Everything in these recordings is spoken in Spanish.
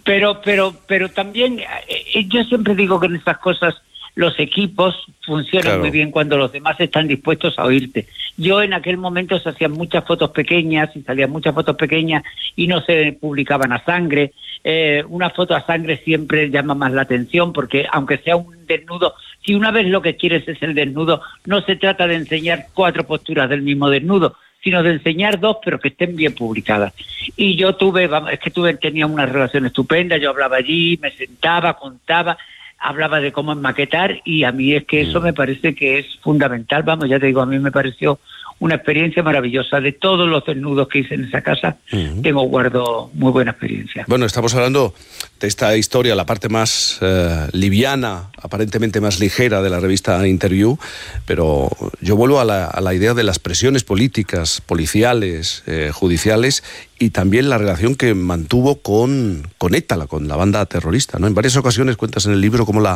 Pero también yo siempre digo que en estas cosas los equipos funcionan muy bien cuando los demás están dispuestos a oírte. Yo en aquel momento se hacían muchas fotos pequeñas y salían muchas fotos pequeñas y no se publicaban a sangre. Una foto a sangre siempre llama más la atención porque aunque sea un desnudo, si una vez lo que quieres es el desnudo, no se trata de enseñar 4 posturas del mismo desnudo, sino de enseñar 2, pero que estén bien publicadas. Y yo tenía una relación estupenda, yo hablaba allí, me sentaba, contaba, hablaba de cómo maquetar, y a mí es que eso me parece que es fundamental. Ya te digo, a mí me pareció una experiencia maravillosa. De todos los desnudos que hice en esa casa, guardo muy buena experiencia. Bueno, estamos hablando de esta historia, la parte más liviana, aparentemente más ligera de la revista Interview, pero yo vuelvo a la idea de las presiones políticas, policiales, judiciales, y también la relación que mantuvo con ETA, con la banda terrorista, ¿no? En varias ocasiones cuentas en el libro cómo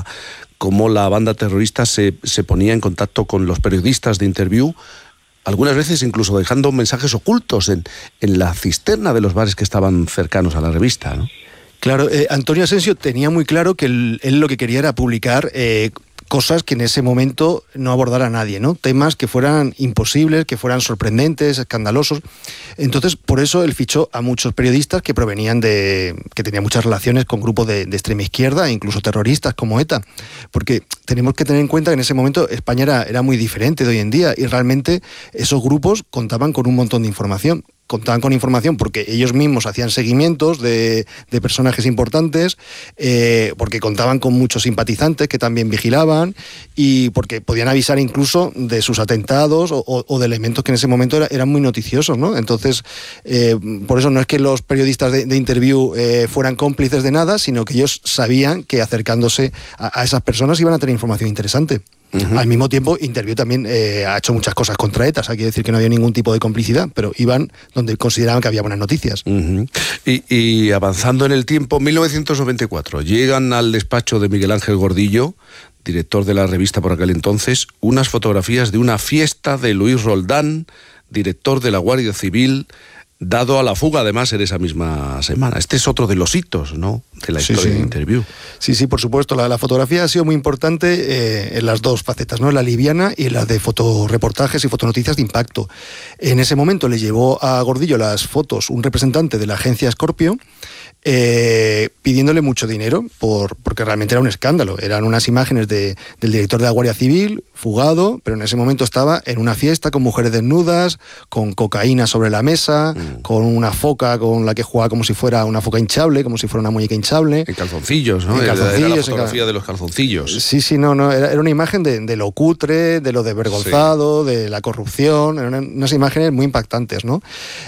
la banda terrorista se ponía en contacto con los periodistas de Interview, algunas veces incluso dejando mensajes ocultos en la cisterna de los bares que estaban cercanos a la revista, ¿no? Claro, Antonio Asensio tenía muy claro que él lo que quería era publicar cosas que en ese momento no abordara nadie, ¿no? Temas que fueran imposibles, que fueran sorprendentes, escandalosos. Entonces, por eso él fichó a muchos periodistas que provenían que tenían muchas relaciones con grupos de extrema izquierda, incluso terroristas como ETA. Porque tenemos que tener en cuenta que en ese momento España era muy diferente de hoy en día, y realmente esos grupos contaban con un montón de información. Contaban con información porque ellos mismos hacían seguimientos de personajes importantes, porque contaban con muchos simpatizantes que también vigilaban, y porque podían avisar incluso de sus atentados o de elementos que en ese momento eran muy noticiosos, ¿no? Entonces, por eso no es que los periodistas de Interview fueran cómplices de nada, sino que ellos sabían que acercándose a esas personas iban a tener información interesante. Al mismo tiempo, Interview también ha hecho muchas cosas contra ETA, o sea, quiere decir que no había ningún tipo de complicidad, pero iban donde consideraban que había buenas noticias. Y avanzando en el tiempo, 1994, llegan al despacho de Miguel Ángel Gordillo, director de la revista por aquel entonces, unas fotografías de una fiesta de Luis Roldán, director de la Guardia Civil, dado a la fuga además en esa misma semana. Este es otro de los hitos, ¿no?, de la historia de Interview. Sí, por supuesto. La fotografía ha sido muy importante en las dos facetas, ¿no?, en la liviana y en la de fotoreportajes y fotonoticias de impacto. En ese momento le llevó a Gordillo las fotos un representante de la agencia Scorpio, pidiéndole mucho dinero porque realmente era un escándalo. Eran unas imágenes del director de la Guardia Civil fugado, pero en ese momento estaba en una fiesta con mujeres desnudas, con cocaína sobre la mesa, con una foca con la que jugaba como si fuera una foca hinchable, como si fuera una muñeca hinchable. En calzoncillos, ¿no? Era la fotografía de los calzoncillos. Sí, no, era una imagen de lo cutre, de lo desvergonzado, de la corrupción. Eran unas imágenes muy impactantes, ¿no?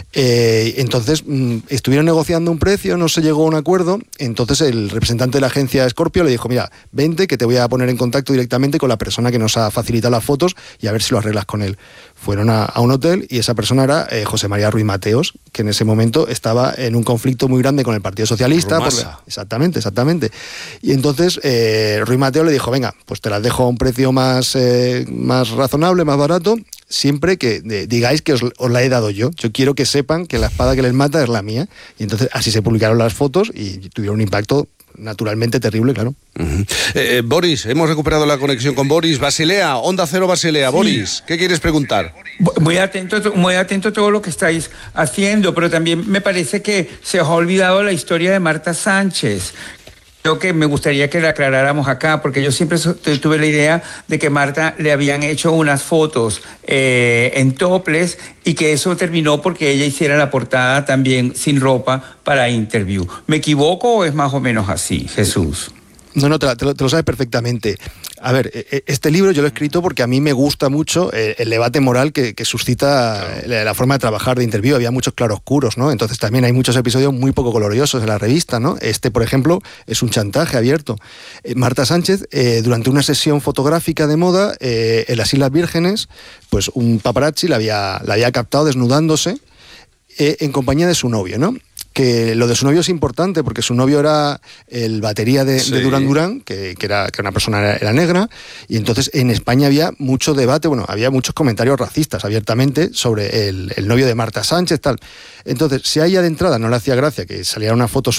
Entonces estuvieron negociando un precio, no se llegó a un acuerdo. Entonces el representante de la agencia Scorpio le dijo: mira, vente, que te voy a poner en contacto directamente con la persona que nos ha facilitado las fotos y a ver si lo arreglas con él. Fueron a un hotel y esa persona era José María Ruiz Mateos, que en ese momento estaba en un conflicto muy grande con el Partido Socialista. Exactamente. Y entonces Ruiz Mateos le dijo: venga, pues te las dejo a un precio más razonable, más barato, siempre que digáis que os la he dado yo. Yo quiero que sepan que la espada que les mata es la mía. Y entonces así se publicaron las fotos y tuvieron un impacto naturalmente terrible, claro. Boris, hemos recuperado la conexión con Boris. Basilea, Onda Cero Basilea. Sí. Boris, ¿qué quieres preguntar? Muy atento a todo lo que estáis haciendo, pero también me parece que se os ha olvidado la historia de Marta Sánchez. Creo que me gustaría que la aclaráramos acá, porque yo siempre tuve la idea de que Marta le habían hecho unas fotos en topless y que eso terminó porque ella hiciera la portada también sin ropa para Interview. ¿Me equivoco o es más o menos así, Jesús? No, te lo sabes perfectamente. A ver, este libro yo lo he escrito porque a mí me gusta mucho el debate moral que suscita la forma de trabajar de Interview. Había muchos claroscuros, ¿no? Entonces también hay muchos episodios muy poco gloriosos en la revista, ¿no? Este, por ejemplo, es un chantaje abierto. Marta Sánchez, durante una sesión fotográfica de moda en las Islas Vírgenes, pues un paparazzi la había captado desnudándose en compañía de su novio, ¿no? Que lo de su novio es importante porque su novio era el batería de Duran Duran, que era una persona era negra, y entonces en España había mucho debate, había muchos comentarios racistas abiertamente sobre el novio de Marta Sánchez, tal. Entonces, si a ella de entrada no le hacía gracia que saliera una foto